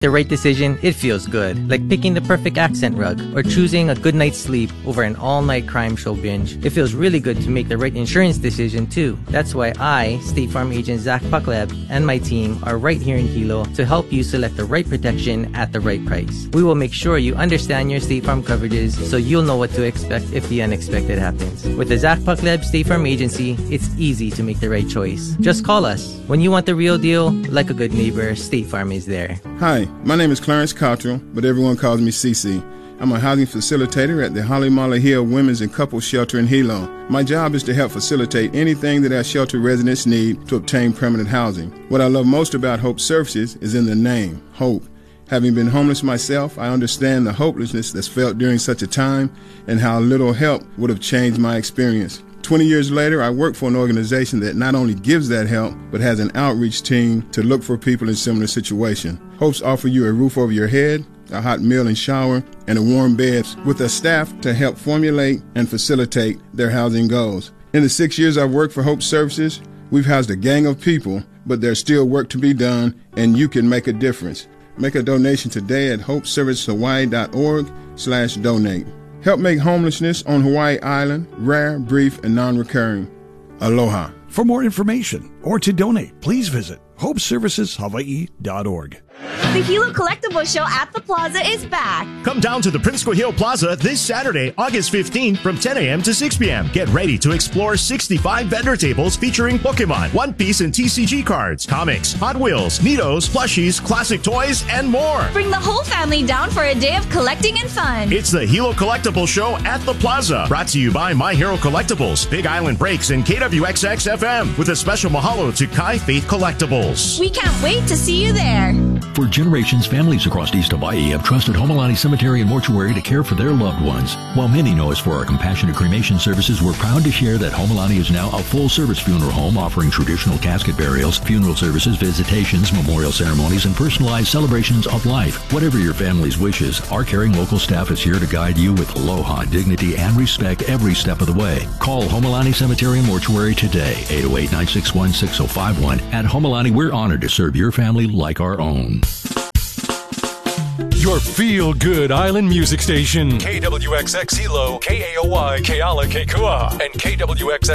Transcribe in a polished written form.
The right decision, it feels good. Like picking the perfect accent rug or choosing a good night's sleep over an all-night crime show binge. It feels really good to make the right insurance decision too. That's why I, State Farm agent Zach Pacleb, and my team are right here in Hilo to help you select the right protection at the right price. We will make sure you understand your State Farm coverages so you'll know what to expect if the unexpected happens. With the Zach Pacleb State Farm Agency, it's easy to make the right choice. Just call us. When you want the real deal, like a good neighbor, State Farm is there. Hi, my name is Clarence Cottrell, but everyone calls me CC. I'm a housing facilitator at the Holly Molly Hill Women's and Couples Shelter in Hilo. My job is to help facilitate anything that our shelter residents need to obtain permanent housing. What I love most about Hope Services is in the name, Hope. Having been homeless myself, I understand the hopelessness that's felt during such a time and how little help would have changed my experience. 20 years later, I work for an organization that not only gives that help, but has an outreach team to look for people in similar situations. Hopes offer you a roof over your head, a hot meal and shower, and a warm bed with a staff to help formulate and facilitate their housing goals. In the 6 years I've worked for Hope Services, we've housed a gang of people, but there's still work to be done, and you can make a difference. Make a donation today at hopeservicehawaii.org/donate. Help make homelessness on Hawaii Island rare, brief, and non-recurring. Aloha. For more information or to donate, please visit hopeserviceshawaii.org. The Hilo Collectibles Show at the Plaza is back. Come down to the Prince Cohil Plaza this Saturday, August 15th from 10 a.m. to 6 p.m. Get ready to explore 65 vendor tables featuring Pokemon, One Piece and TCG cards, comics, Hot Wheels, Neatos, plushies, classic toys, and more. Bring the whole family down for a day of collecting and fun. It's the Hilo Collectibles Show at the Plaza. Brought to you by My Hero Collectibles, Big Island Breaks, and KWXX-FM with a special mahalo to Kai Faith Collectibles. We can't wait to see you there. For generations, families across East Hawaii have trusted Homolani Cemetery and Mortuary to care for their loved ones. While many know us for our compassionate cremation services, we're proud to share that Homolani is now a full-service funeral home offering traditional casket burials, funeral services, visitations, memorial ceremonies, and personalized celebrations of life. Whatever your family's wishes, our caring local staff is here to guide you with aloha, dignity, and respect every step of the way. Call Homolani Cemetery and Mortuary today, 808-961-6051. At Homolani, we're honored to serve your family like our own. Your feel-good island music station. KWXX Hilo, KAOY, Keala, Kekua, and KWXX